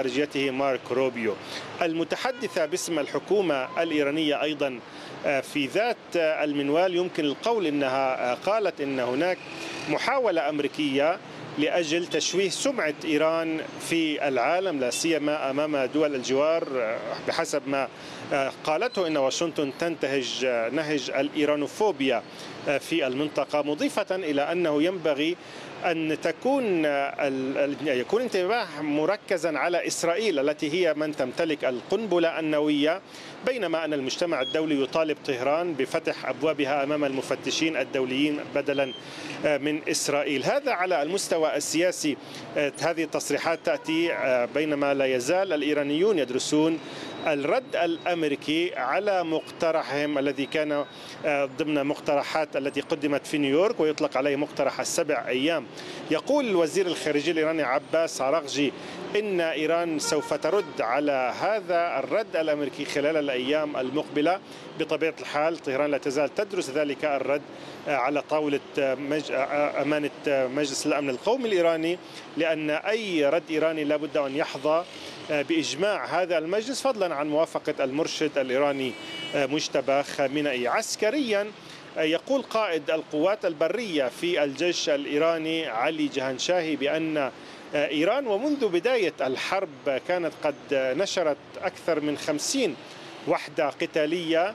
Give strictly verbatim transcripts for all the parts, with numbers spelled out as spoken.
خارجيته مارك روبيو. المتحدثة باسم الحكومة الإيرانية أيضا في ذات المنوال يمكن القول أنها قالت أن هناك محاولة أمريكية لأجل تشويه سمعة إيران في العالم، لا سيما أمام دول الجوار، بحسب ما قالته أن واشنطن تنتهج نهج الإيرانوفوبيا في المنطقة، مضيفة إلى أنه ينبغي أن تكون يكون انتباه مركزا على إسرائيل التي هي من تمتلك القنبلة النووية، بينما أن المجتمع الدولي يطالب طهران بفتح أبوابها أمام المفتشين الدوليين بدلا من إسرائيل. هذا على المستوى السياسي. هذه التصريحات تأتي بينما لا يزال الإيرانيون يدرسون الرد الأمريكي على مقترحهم الذي كان ضمن مقترحات التي قدمت في نيويورك ويطلق عليه مقترح السبع أيام. يقول الوزير الخارجي الإيراني عباس عراقجي إن إيران سوف ترد على هذا الرد الأمريكي خلال الأيام المقبلة. بطبيعة الحال طهران لا تزال تدرس ذلك الرد على طاولة مج... أمانة مجلس الأمن القومي الإيراني، لأن أي رد إيراني لابد أن يحظى بإجماع هذا المجلس، فضلا عن موافقة المرشد الإيراني مجتبى خامنئي. عسكريا يقول قائد القوات البرية في الجيش الإيراني علي جهنشاهي بأن إيران ومنذ بداية الحرب كانت قد نشرت أكثر من خمسين وحدة قتالية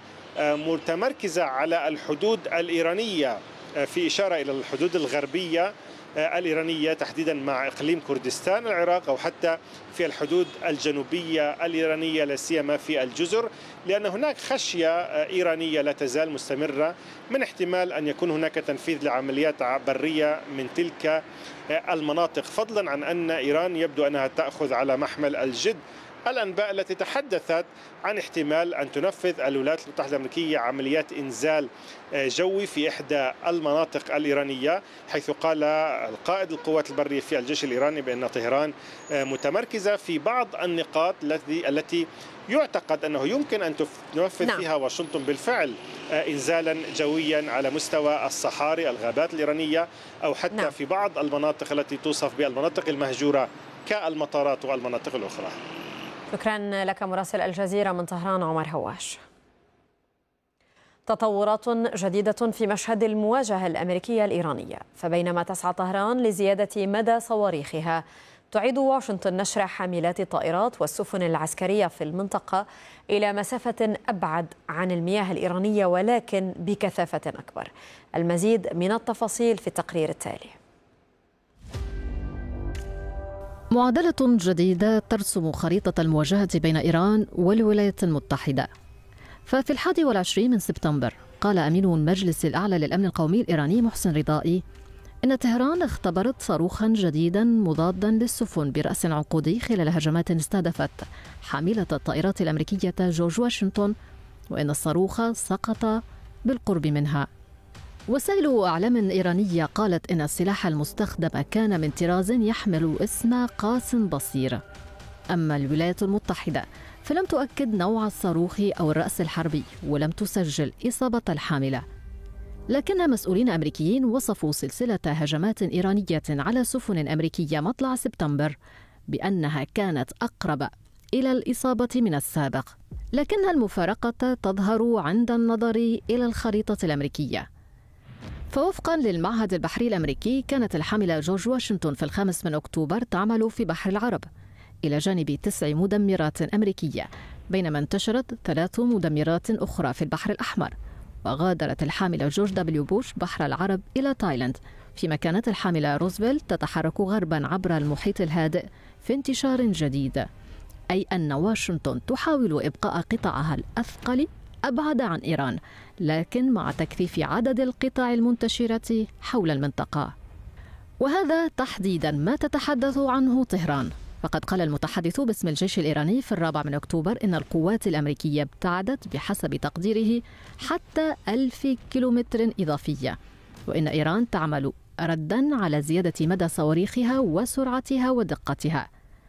متمركزة على الحدود الإيرانية، في إشارة إلى الحدود الغربية الإيرانية تحديدا مع إقليم كردستان العراق، أو حتى في الحدود الجنوبية الإيرانية لا سيما في الجزر، لأن هناك خشية إيرانية لا تزال مستمرة من احتمال أن يكون هناك تنفيذ لعمليات برية من تلك المناطق، فضلا عن أن إيران يبدو أنها تأخذ على محمل الجد الأنباء التي تحدثت عن احتمال أن تنفذ الولايات المتحدة الأمريكية عمليات إنزال جوي في إحدى المناطق الإيرانية، حيث قال القائد القوات البرية في الجيش الإيراني بأن طهران متمركزة في بعض النقاط التي التي يعتقد أنه يمكن أن تنفذ نعم. فيها واشنطن بالفعل إنزالا جويا على مستوى الصحاري الغابات الإيرانية، أو حتى نعم. في بعض المناطق التي توصف بالمناطق المهجورة كالمطارات والمناطق الأخرى. شكرا لك مراسل الجزيرة من طهران عمر هواش. تطورات جديدة في مشهد المواجهة الأمريكية الإيرانية، فبينما تسعى طهران لزيادة مدى صواريخها، تعيد واشنطن نشر حاملات الطائرات والسفن العسكرية في المنطقة إلى مسافة أبعد عن المياه الإيرانية ولكن بكثافة أكبر. المزيد من التفاصيل في التقرير التالي. معادلة جديدة ترسم خريطة المواجهة بين إيران والولايات المتحدة. ففي الحادي والعشرين من سبتمبر قال أمين المجلس الأعلى للأمن القومي الإيراني محسن رضائي إن طهران اختبرت صاروخا جديدا مضادا للسفن برأس عنقودي خلال هجمات استهدفت حاملة الطائرات الأمريكية جورج واشنطن، وإن الصاروخ سقط بالقرب منها. وسائل أعلام إيرانية قالت إن السلاح المستخدم كان من طراز يحمل اسم قاس بصير. أما الولايات المتحدة فلم تؤكد نوع الصاروخ أو الرأس الحربي ولم تسجل إصابة الحاملة، لكن مسؤولين أمريكيين وصفوا سلسلة هجمات إيرانية على سفن أمريكية مطلع سبتمبر بأنها كانت أقرب إلى الإصابة من السابق، لكن المفارقة تظهر عند النظر إلى الخريطة الأمريكية. فوفقا للمعهد البحري الأمريكي كانت الحاملة جورج واشنطن في الخامس من أكتوبر تعمل في بحر العرب إلى جانب تسع مدمرات أمريكية، بينما انتشرت ثلاث مدمرات أخرى في البحر الأحمر. وغادرت الحاملة جورج دبليو بوش بحر العرب إلى تايلاند، فيما كانت الحاملة روزفلت تتحرك غربا عبر المحيط الهادئ في انتشار جديد، أي أن واشنطن تحاول إبقاء قطاعها الأثقل أبعد عن إيران، لكن مع تكثيف عدد القطع المنتشرة حول المنطقة. وهذا تحديدا ما تتحدث عنه طهران، فقد قال المتحدث باسم الجيش الإيراني في الرابع من أكتوبر إن القوات الأمريكية ابتعدت بحسب تقديره حتى ألف كيلومتر إضافية، وإن إيران تعمل ردا على زيادة مدى صواريخها وسرعتها ودقتها.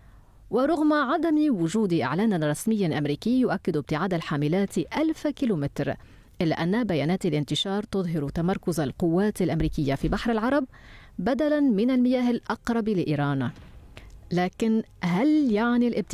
ورغم عدم وجود إعلان رسمي أمريكي يؤكد ابتعاد الحاملات ألف كيلومتر، إلا أن بيانات الانتشار تظهر تمركز القوات الأمريكية في بحر العرب بدلا من المياه الأقرب لإيران. لكن هل يعني الابتعاد